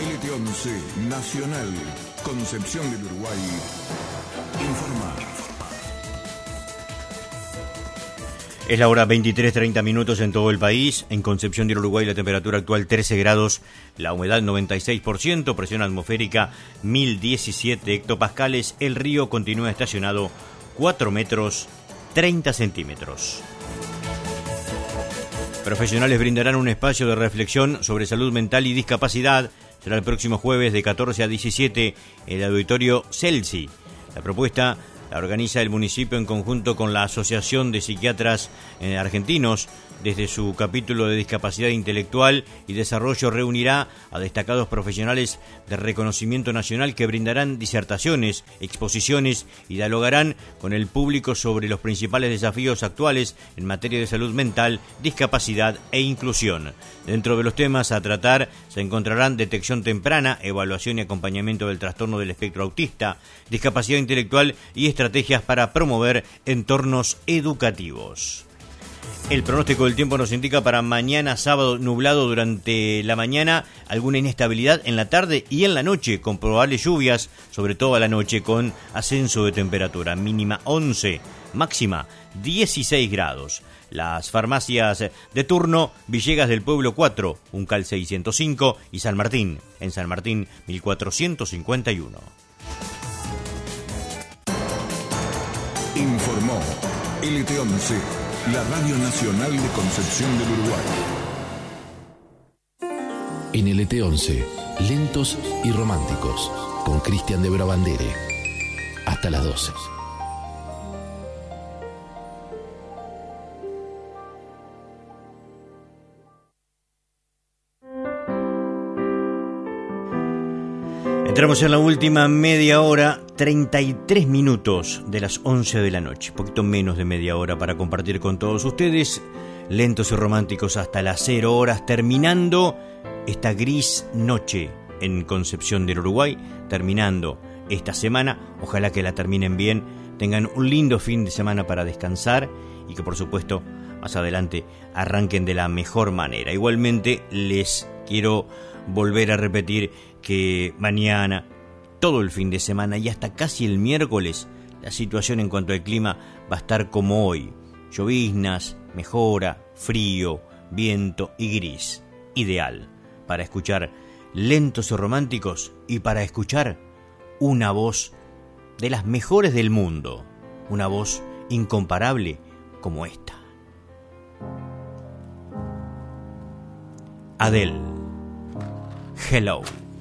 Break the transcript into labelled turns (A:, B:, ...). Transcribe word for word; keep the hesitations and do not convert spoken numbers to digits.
A: L T once Nacional, Concepción del Uruguay, informa.
B: Es la hora veintitrés treinta minutos en todo el país. En Concepción del Uruguay la temperatura actual trece grados, la humedad noventa y seis por ciento, presión atmosférica mil diecisiete hectopascales. El río continúa estacionado cuatro metros treinta centímetros. Profesionales brindarán un espacio de reflexión sobre salud mental y discapacidad. Será el próximo jueves de catorce a diecisiete en el auditorio Celsi. La propuesta la organiza el municipio en conjunto con la Asociación de Psiquiatras Argentinos. Desde su capítulo de discapacidad intelectual y desarrollo reunirá a destacados profesionales de reconocimiento nacional que brindarán disertaciones, exposiciones y dialogarán con el público sobre los principales desafíos actuales en materia de salud mental, discapacidad e inclusión. Dentro de los temas a tratar se encontrarán detección temprana, evaluación y acompañamiento del trastorno del espectro autista, discapacidad intelectual y estrategias para promover entornos educativos. El pronóstico del tiempo nos indica para mañana sábado nublado durante la mañana, alguna inestabilidad en la tarde y en la noche con probables lluvias, sobre todo a la noche con ascenso de temperatura, mínima once, máxima dieciséis grados. Las farmacias de turno: Villegas del Pueblo cuatro, Uncal seiscientos cinco y San Martín, en San Martín mil cuatrocientos cincuenta y uno.
A: Informó L T once, la Radio Nacional de Concepción del Uruguay.
C: En L T once, lentos y románticos, con Cristian de Brabandere. Hasta las doce.
B: Entramos en la última media hora, treinta y tres minutos de las once de la noche, poquito menos de media hora para compartir con todos ustedes, lentos y románticos hasta las cero horas, terminando esta gris noche en Concepción del Uruguay, terminando esta semana, ojalá que la terminen bien, tengan un lindo fin de semana para descansar y que por supuesto más adelante arranquen de la mejor manera. Igualmente les quiero volver a repetir que mañana, todo el fin de semana y hasta casi el miércoles, la situación en cuanto al clima va a estar como hoy: lloviznas, mejora, frío, viento y gris. Ideal para escuchar lentos y románticos y para escuchar una voz de las mejores del mundo, una voz incomparable como esta. Adele, Hello.